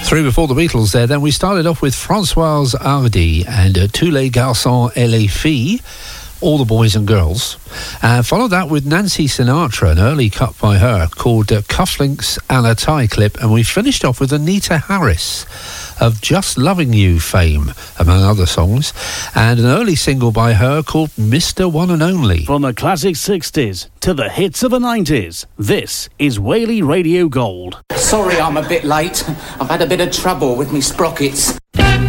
Three before the Beatles there. Then we started off with Françoise Hardy and Tous les garçons et les filles, All the Boys and Girls. Followed that with Nancy Sinatra, an early cut by her called Cufflinks and a Tie Clip. And we finished off with Anita Harris of Just Loving You fame, among other songs, and an early single by her called Mr. One and Only. From the classic 60s to the hits of the 90s, this is Whaley Radio Gold. Sorry I'm a bit late. I've had a bit of trouble with me sprockets.